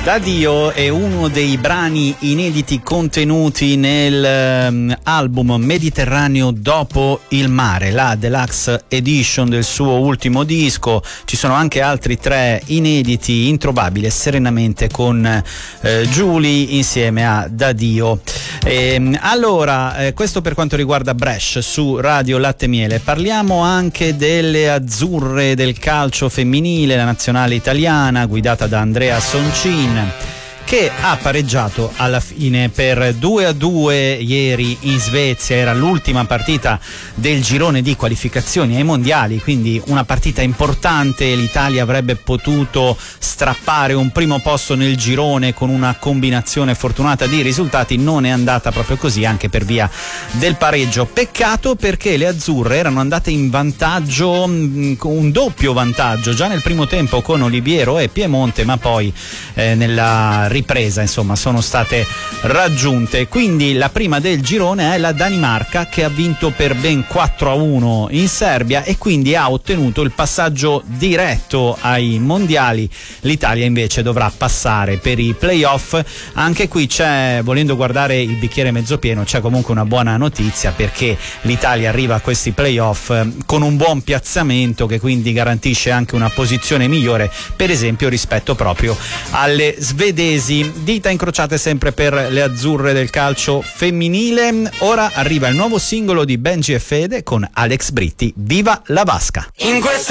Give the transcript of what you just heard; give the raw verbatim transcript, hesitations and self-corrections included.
Da Dio è uno dei brani inediti contenuti nel um, album Mediterraneo dopo il mare, la deluxe edition del suo ultimo disco. Ci sono anche altri tre inediti, Introvabile, Serenamente con eh, Giulie insieme a Da Dio. E, allora, eh, questo per quanto riguarda Brescia su Radio Latte Miele. Parliamo anche delle azzurre del calcio femminile, la nazionale italiana guidata da Andrea Soncin, che ha pareggiato alla fine per due a due ieri in Svezia. Era l'ultima partita del girone di qualificazioni ai mondiali, quindi una partita importante. L'Italia avrebbe potuto strappare un primo posto nel girone con una combinazione fortunata di risultati. Non è andata proprio così, anche per via del pareggio. Peccato, perché le azzurre erano andate in vantaggio, un doppio vantaggio già nel primo tempo con Oliviero e Piemonte, ma poi eh, nella ripresa insomma sono state raggiunte. Quindi la prima del girone è la Danimarca, che ha vinto per ben quattro a uno in Serbia e quindi ha ottenuto il passaggio diretto ai mondiali. L'Italia invece dovrà passare per i playoff. Anche qui c'è, volendo guardare il bicchiere mezzo pieno, c'è comunque una buona notizia, perché l'Italia arriva a questi playoff con un buon piazzamento, che quindi garantisce anche una posizione migliore, per esempio rispetto proprio alle svedesi. Dita incrociate sempre per le azzurre del calcio femminile. Ora arriva il nuovo singolo di Benji e Fede con Alex Britti, Viva la Vasca. In questa